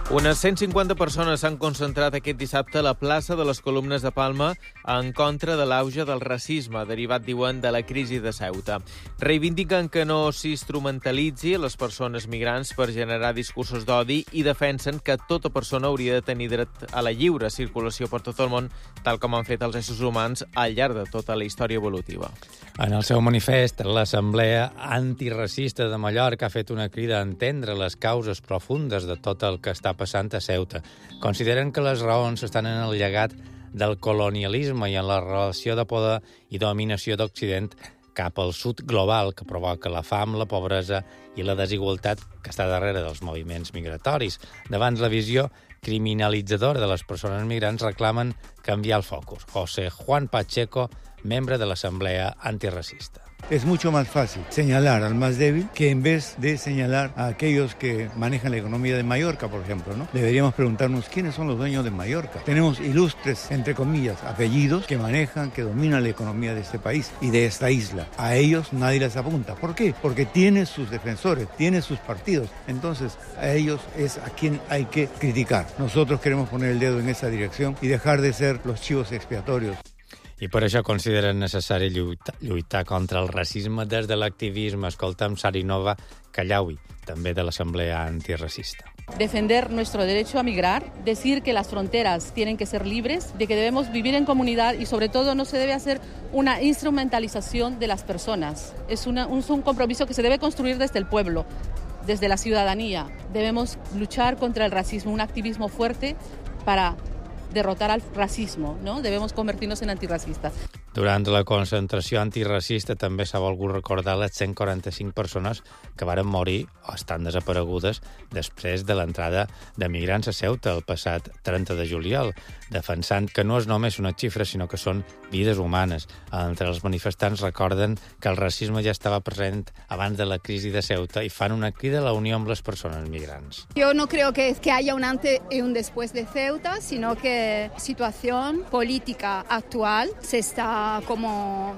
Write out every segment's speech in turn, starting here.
Unes 150 persones s'han concentrat aquest dissabte a la plaça de les Columnes de Palma en contra de l'auge del racisme, derivat, diuen, de la crisi de Ceuta. Reivindiquen que no s'instrumentalitzi les persones migrants per generar discursos d'odi i defensen que tota persona hauria de tenir dret a la lliure circulació per tot el món, tal com han fet els éssers humans al llarg de tota la història evolutiva. En el seu manifest, l'Assemblea Antiracista de Mallorca ha fet una crida a entendre les causes profundes de tot el que està passant a Ceuta. Consideren que les raons estan en el llegat del colonialisme i en la relació de poder i dominació d'Occident cap al sud global, que provoca la fam, la pobresa i la desigualtat que està darrere dels moviments migratoris. Davant la visió criminalitzadora de les persones migrants, reclamen canviar el focus. José Juan Pacheco, membre de l'Assemblea Antiracista. Es mucho más fácil señalar al más débil que en vez de señalar a aquellos que manejan la economía de Mallorca, por ejemplo, ¿no? Deberíamos preguntarnos quiénes son los dueños de Mallorca. Tenemos ilustres, entre comillas, apellidos que manejan, que dominan la economía de este país y de esta isla. A ellos nadie les apunta. ¿Por qué? Porque tiene sus defensores, tiene sus partidos. Entonces, a ellos es a quien hay que criticar. Nosotros queremos poner el dedo en esa dirección y dejar de ser los chivos expiatorios. I per això consideren necessari lluitar contra el racisme des de l'activisme. Escoltem Sarinova Callaui, també de l'Assemblea Antiracista. Defender nuestro derecho a migrar, decir que las fronteras tienen que ser libres, de que debemos vivir en comunidad y sobre todo no se debe hacer una instrumentalización de las personas. Es un compromiso que se debe construir desde el pueblo, desde la ciudadanía. Debemos luchar contra el racismo, un activismo fuerte para derrotar al racismo, ¿no? Debemos convertirnos en antirracistas. Durant la concentració antiracista també s'ha volgut recordar les 145 persones que varen morir o estan desaparegudes després de l'entrada de migrants a Ceuta el passat 30 de juliol, defensant que no és només una xifra, sinó que són vides humanes. Entre els manifestants recorden que el racisme ja estava present abans de la crisi de Ceuta i fan una crida a la unió amb les persones migrants. Yo no creo que haya un antes y un después de Ceuta, sino que la situación política actual se está como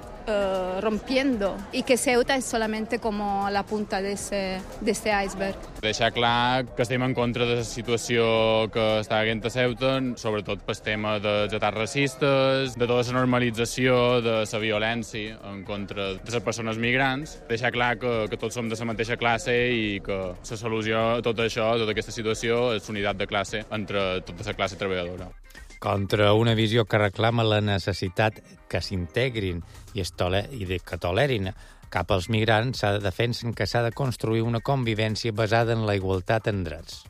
rompiendo y que Ceuta es solamente como la punta de este iceberg. Deixar clar que estem en contra de la situació que està havent a Ceuta, sobretot pel tema dels atacs racistes, de tota la normalització de la violència en contra de les persones migrants. Deixar clar que tots som de la mateixa classe i que la solució a tot això, a tota aquesta situació, és unitat de classe entre tota la classe treballadora. Contra una visió que reclama la necessitat que s'integrin i que tolerin cap als migrants, defensen que s'ha de construir una convivència basada en la igualtat en drets.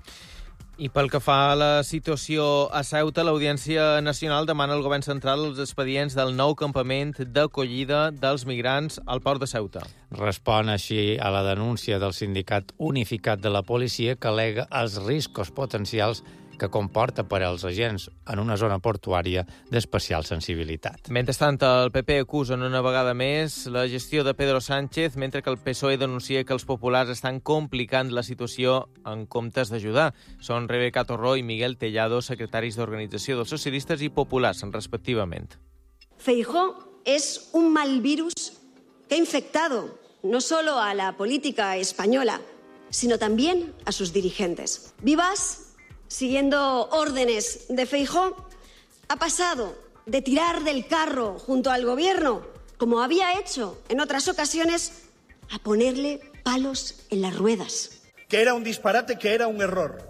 I pel que fa a la situació a Ceuta, l'Audiència Nacional demana al govern central els expedients del nou campament d'acollida dels migrants al port de Ceuta. Respon així a la denúncia del Sindicat Unificat de la Policia que al·lega els riscos potencials que comporta per als agents en una zona portuària d'especial sensibilitat. Mentrestant, el PP acusa una vegada més la gestió de Pedro Sánchez, mentre que el PSOE denuncia que els populars estan complicant la situació en comptes d'ajudar. Són Rebeca Torró i Miguel Tellado, secretaris d'Organització dels Socialistes i Populars, respectivament. Feijóo es un mal virus que ha infectado no solo a la política española, sino también a sus dirigentes. Vivas, siguiendo órdenes de Feijóo, ha pasado de tirar del carro junto al gobierno, como había hecho en otras ocasiones, a ponerle palos en las ruedas. Que era un disparate, que era un error.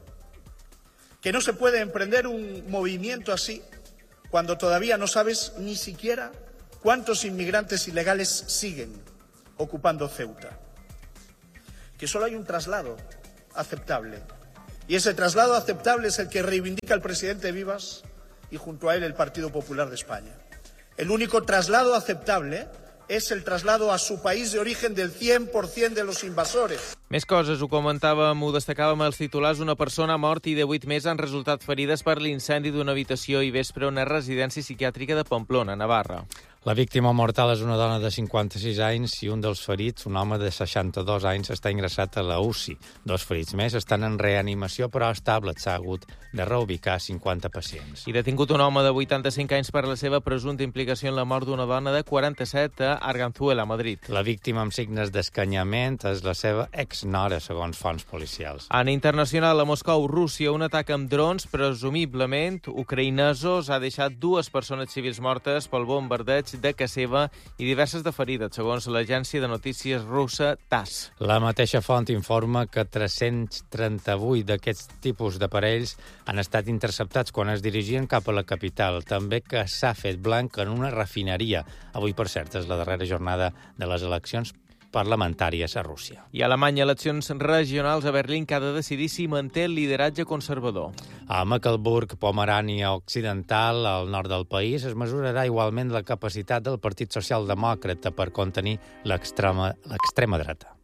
Que no se puede emprender un movimiento así cuando todavía no sabes ni siquiera cuántos inmigrantes ilegales siguen ocupando Ceuta. Que solo hay un traslado aceptable. Y ese traslado aceptable es el que reivindica el presidente Vivas y junto a él el Partido Popular de España. El único traslado aceptable es el traslado a su país de origen del 100% de los invasores. Més coses, ho comentàvem, ho destacàvem als titulars. Una persona ha mort i 18 més han resultat ferides per l'incendi d'una habitació i vespre a una residència psiquiàtrica de Pamplona, Navarra. La víctima mortal és una dona de 56 anys i un dels ferits, un home de 62 anys, està ingressat a la UCI. 2 ferits més estan en reanimació però estables. S'ha hagut de reubicar 50 pacients. I detingut un home de 85 anys per la seva presumpta implicació en la mort d'una dona de 47 a Arganzuela, Madrid. La víctima amb signes d'escanyament és la seva exnora, segons fonts policials. En internacional, a Moscou, Rússia, un atac amb drons, presumiblement ucraïnesos, ha deixat 2 persones civils mortes pel bombardeig de casa seva i diverses de ferides, segons l'agència de notícies russa TASS. La mateixa font informa que 338 d'aquests tipus d'aparells han estat interceptats quan es dirigien cap a la capital. També que s'ha fet blanc en una refineria. Avui, per cert, és la darrera jornada de les eleccions parlamentàries a Rússia. I a Alemanya, eleccions regionals a Berlín que ha de decidir si manté el lideratge conservador. A Mecklenburg, Pomerània Occidental, al nord del país, es mesurarà igualment la capacitat del Partit Socialdemòcrata per contenir l'extrema dreta.